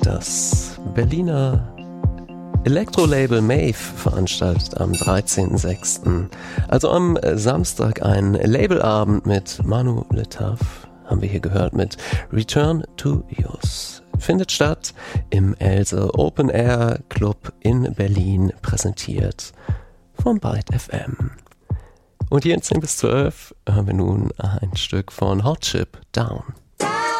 Das Berliner Elektrolabel Mave veranstaltet am 13.06., also am Samstag, einen Labelabend mit Manu Letav, haben wir hier gehört, mit Return to Yours. Findet statt im Else Open Air Club in Berlin, präsentiert von Byte FM. Und hier in 10 bis 12 hören wir nun ein Stück von Hot Chip Down.